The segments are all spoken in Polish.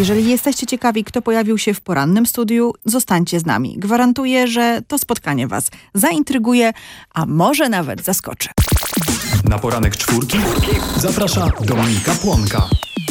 Jeżeli jesteście ciekawi, kto pojawił się w porannym studiu, zostańcie z nami. Gwarantuję, że to spotkanie Was zaintryguje, a może nawet zaskoczy. Na poranek czwórki zaprasza Dominika Płonka.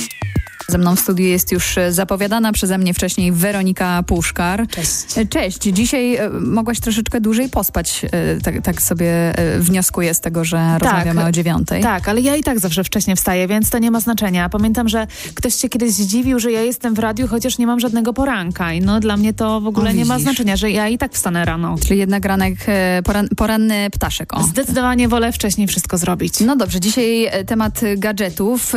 Ze mną w studiu jest już zapowiadana przeze mnie wcześniej Weronika Puszkar. Cześć. Cześć. Dzisiaj mogłaś troszeczkę dłużej pospać. Tak sobie wnioskuję z tego, że rozmawiamy o 9:00. Tak, ale ja i tak zawsze wcześnie wstaję, więc to nie ma znaczenia. Pamiętam, że ktoś się kiedyś zdziwił, że ja jestem w radiu, chociaż nie mam żadnego poranka. I no dla mnie to w ogóle nie ma znaczenia, że ja i tak wstanę rano. Czyli jednak ranek, poranny ptaszek. O. Zdecydowanie wolę wcześniej wszystko zrobić. No dobrze, dzisiaj temat gadżetów.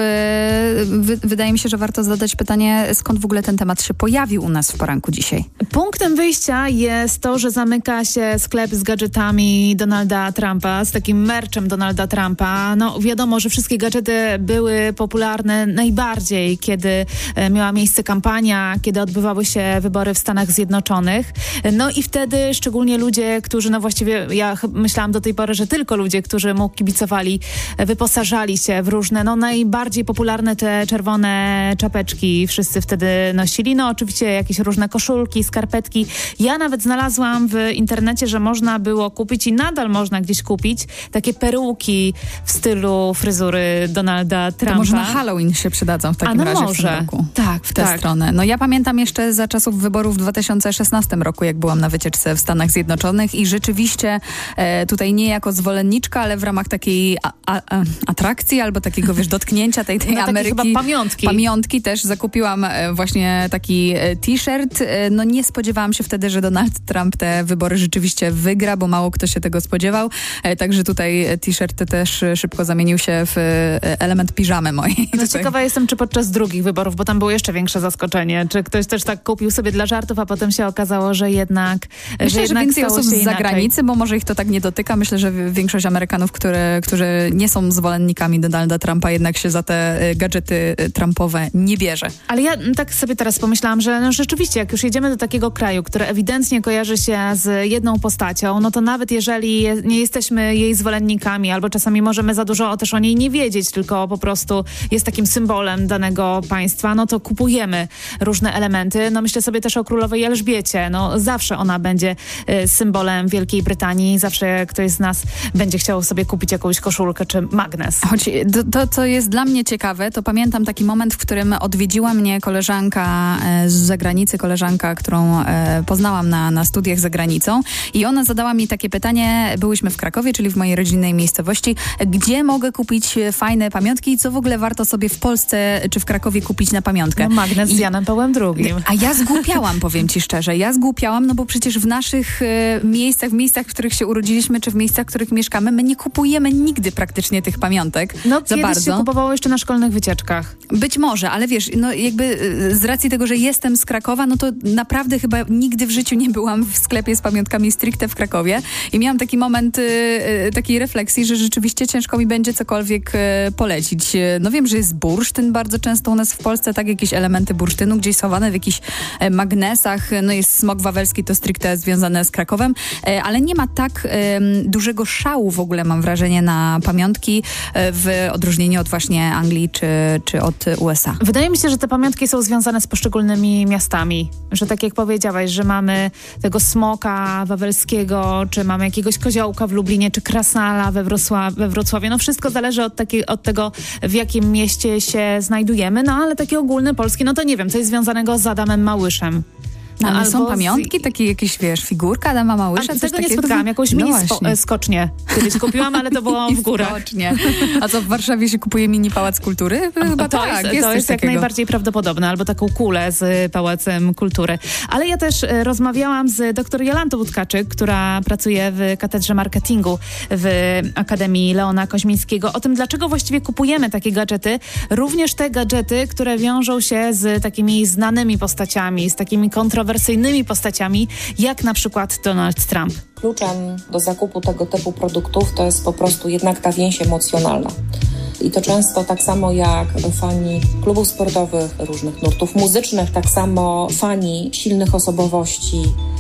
Wydaje mi się, że warto zadać pytanie, skąd w ogóle ten temat się pojawił u nas w poranku dzisiaj. Punktem wyjścia jest to, że zamyka się sklep z gadżetami Donalda Trumpa, z takim merchem Donalda Trumpa. No wiadomo, że wszystkie gadżety były popularne najbardziej, kiedy miała miejsce kampania, kiedy odbywały się wybory w Stanach Zjednoczonych. No i wtedy szczególnie ludzie, którzy, no właściwie ja myślałam do tej pory, że tylko ludzie, którzy mu kibicowali, wyposażali się w różne, no najbardziej popularne te czerwone czapeczki wszyscy wtedy nosili. No oczywiście jakieś różne koszulki, skarpetki. Ja nawet znalazłam w internecie, że można było kupić i nadal można gdzieś kupić takie peruki w stylu fryzury Donalda Trumpa. To może na Halloween się przydadzą w takim razie w tym roku. Tak, w tę stronę. No ja pamiętam jeszcze za czasów wyborów w 2016 roku, jak byłam na wycieczce w Stanach Zjednoczonych i rzeczywiście tutaj nie jako zwolenniczka, ale w ramach takiej atrakcji albo takiego, wiesz, dotknięcia tej no, Ameryki. Chyba pamiątki też zakupiłam właśnie taki t-shirt. No nie spodziewałam się wtedy, że Donald Trump te wybory rzeczywiście wygra, bo mało kto się tego spodziewał. Także tutaj t-shirt też szybko zamienił się w element piżamy mojej. No ciekawa jestem, czy podczas drugich wyborów, bo tam było jeszcze większe zaskoczenie. Czy ktoś też tak kupił sobie dla żartów, a potem się okazało, że jednak Myślę, że więcej osób z inaczej. zagranicy, bo może ich to tak nie dotyka. Myślę, że większość Amerykanów, którzy nie są zwolennikami Donalda Trumpa, jednak się za te gadżety trumpowe nie bierze. Ale ja tak sobie teraz pomyślałam, że no rzeczywiście, jak już jedziemy do takiego kraju, który ewidentnie kojarzy się z jedną postacią, no to nawet jeżeli nie jesteśmy jej zwolennikami, albo czasami możemy za dużo też o niej nie wiedzieć, tylko po prostu jest takim symbolem danego państwa, no to kupujemy różne elementy. No myślę sobie też o królowej Elżbiecie. No zawsze ona będzie symbolem Wielkiej Brytanii. Zawsze ktoś z nas będzie chciał sobie kupić jakąś koszulkę czy magnes. Choć to, co jest dla mnie ciekawe, to pamiętam taki moment, w którym odwiedziła mnie koleżanka z zagranicy, koleżanka, którą poznałam na studiach za granicą i ona zadała mi takie pytanie, byłyśmy w Krakowie, czyli w mojej rodzinnej miejscowości, gdzie mogę kupić fajne pamiątki i co w ogóle warto sobie w Polsce czy w Krakowie kupić na pamiątkę. No magnes z Janem Pawłem II. A ja zgłupiałam, powiem ci szczerze, no bo przecież w naszych miejscach, w których się urodziliśmy, czy w miejscach, w których mieszkamy, my nie kupujemy nigdy praktycznie tych pamiątek No za kiedyś bardzo. się kupowało jeszcze na szkolnych wycieczkach. Być może, ale wiesz, no jakby z racji tego, że jestem z Krakowa, no to naprawdę chyba nigdy w życiu nie byłam w sklepie z pamiątkami stricte w Krakowie i miałam taki moment takiej refleksji, że rzeczywiście ciężko mi będzie cokolwiek polecić. No wiem, że jest bursztyn bardzo często u nas w Polsce, tak, jakieś elementy bursztynu gdzieś schowane w jakichś magnesach, no jest smok wawelski, to stricte związane z Krakowem, ale nie ma tak dużego szału w ogóle, mam wrażenie, na pamiątki w odróżnieniu od właśnie Anglii czy od USA. Wydaje mi się, że te pamiątki są związane z poszczególnymi miastami. Że tak jak powiedziałaś, że mamy tego smoka wawelskiego, czy mamy jakiegoś koziołka w Lublinie, czy krasnala we Wrocławiu. No wszystko zależy od tego, w jakim mieście się znajdujemy. No ale taki ogólny polski, no to nie wiem, coś związanego z Adamem Małyszem. No, ale są pamiątki, takie jakieś, wiesz, figurka Adama Małysza? Tego nie spotkałam, jakąś mini skocznię kiedyś kupiłam, ale to było w górach. Skocznie. A co, w Warszawie się kupuje mini Pałac Kultury? Chyba tak, to jest jak najbardziej prawdopodobne, albo taką kulę z Pałacem Kultury. Ale ja też rozmawiałam z dr Jolantą Tkaczyk, która pracuje w Katedrze Marketingu w Akademii Leona Koźmińskiego, o tym, dlaczego właściwie kupujemy takie gadżety, również te gadżety, które wiążą się z takimi znanymi postaciami, z takimi kontrowersyjnymi postaciami, jak na przykład Donald Trump. Kluczem do zakupu tego typu produktów to jest po prostu jednak ta więź emocjonalna. I to często tak samo jak fani klubów sportowych, różnych nurtów muzycznych, tak samo fani silnych osobowości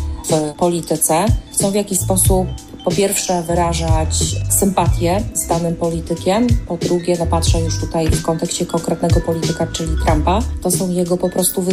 w polityce chcą w jakiś sposób po pierwsze wyrażać sympatię z danym politykiem, po drugie, no patrzę już tutaj w kontekście konkretnego polityka, czyli Trumpa, to są jego po prostu